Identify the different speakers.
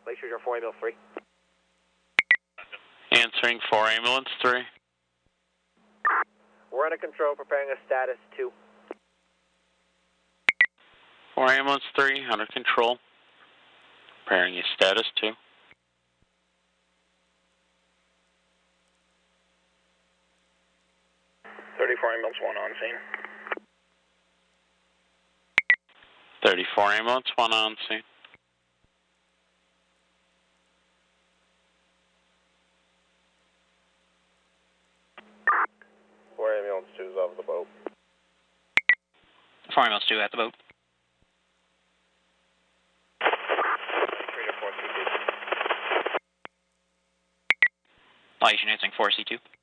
Speaker 1: Glaciers are 4 ambulance 3.
Speaker 2: Answering 4 ambulance 3.
Speaker 1: We're under control, preparing a status 2.
Speaker 2: 4 ambulance 3, under control. Preparing a status 2.
Speaker 3: Ambulance 1 on scene.
Speaker 2: 34 ambulance 1 on scene.
Speaker 3: Ambulance 2 is off the boat.
Speaker 4: 4 ambulance 2 at the boat.
Speaker 3: 3 to 4 C2.
Speaker 4: Light answering 4 C2.